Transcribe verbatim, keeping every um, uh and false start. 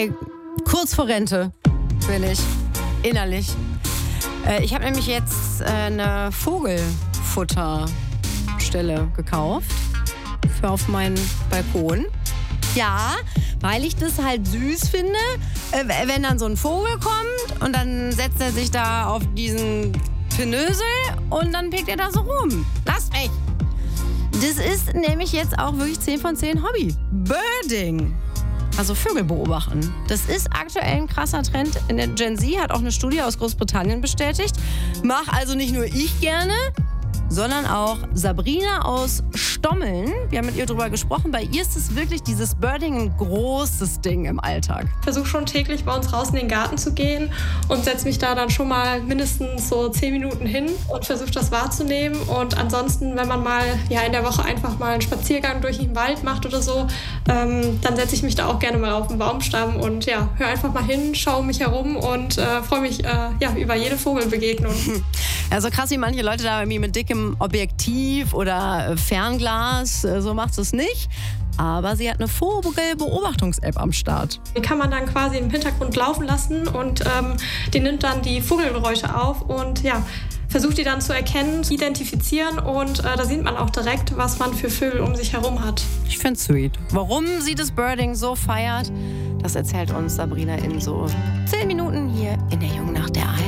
Ey, kurz vor Rente bin ich, innerlich. Äh, ich habe nämlich jetzt äh, eine Vogelfutterstelle gekauft für auf meinen Balkon. Ja, weil ich das halt süß finde, äh, wenn dann so ein Vogel kommt und dann setzt er sich da auf diesen Pinösel und dann pickt er da so rum. Lasst mich! Das ist nämlich jetzt auch wirklich zehn von zehn Hobby. Birding. Also Vögel beobachten. Das ist aktuell ein krasser Trend. In der Gen Z hat auch eine Studie aus Großbritannien bestätigt. Mach also nicht nur ich gerne, sondern auch Sabrina aus Stommeln. Wir haben mit ihr drüber gesprochen. Bei ihr ist es wirklich dieses Birding ein großes Ding im Alltag. Ich versuche schon täglich bei uns raus in den Garten zu gehen und setze mich da dann schon mal mindestens so zehn Minuten hin und versuche das wahrzunehmen. Und ansonsten, wenn man mal ja, in der Woche einfach mal einen Spaziergang durch den Wald macht oder so, ähm, dann setze ich mich da auch gerne mal auf den Baumstamm und ja, höre einfach mal hin, schaue mich herum und äh, freue mich äh, ja, über jede Vogelbegegnung. Also krass, wie manche Leute da irgendwie mit dickem Objektiv oder Fernglas, so macht es nicht. Aber sie hat eine Vogelbeobachtungs-App am Start. Die kann man dann quasi im Hintergrund laufen lassen und ähm, die nimmt dann die Vogelgeräusche auf und ja, versucht die dann zu erkennen, identifizieren und äh, da sieht man auch direkt, was man für Vögel um sich herum hat. Ich find's sweet. Warum sie das Birding so feiert, das erzählt uns Sabrina in so zehn Minuten hier in der Jungen Nacht der